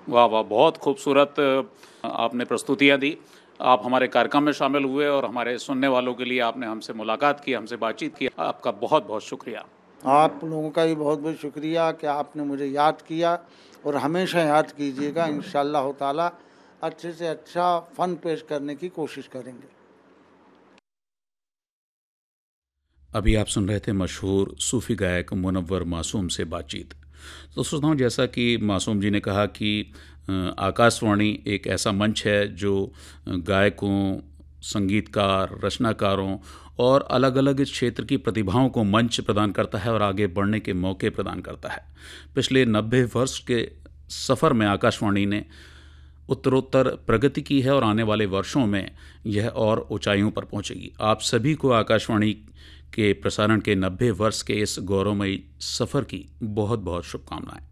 वाह, वाह! बहुत खूबसूरत आपने प्रस्तुतियाँ दी। आप हमारे कार्यक्रम में शामिल हुए और हमारे सुनने वालों के लिए आपने हमसे मुलाकात की, हमसे बातचीत की। आपका बहुत-बहुत शुक्रिया। आप लोगों का भी बहुत-बहुत शुक्रिया कि आपने मुझे याद किया और हमेशा याद कीजिएगा। इंशाअल्लाह ताला अच्छे से अच्छा फ़न पेश करने की कोशिश करेंगे। अभी आप सुन रहे थे मशहूर सूफ़ी गायक मुनव्वर मासूम से बातचीत। तो श्रोताओं, जैसा कि मासूम जी ने कहा कि आकाशवाणी एक ऐसा मंच है जो गायकों, संगीतकार, रचनाकारों और अलग-अलग क्षेत्र की प्रतिभाओं को मंच प्रदान करता है और आगे बढ़ने के मौके प्रदान करता है। पिछले 90 वर्ष के सफ़र में आकाशवाणी ने उत्तरोत्तर प्रगति की है और आने वाले वर्षों में यह और ऊंचाइयों पर पहुंचेगी। आप सभी को आकाशवाणी के प्रसारण के 90 वर्ष के इस गौरवमयी सफ़र की बहुत-बहुत शुभकामनाएं।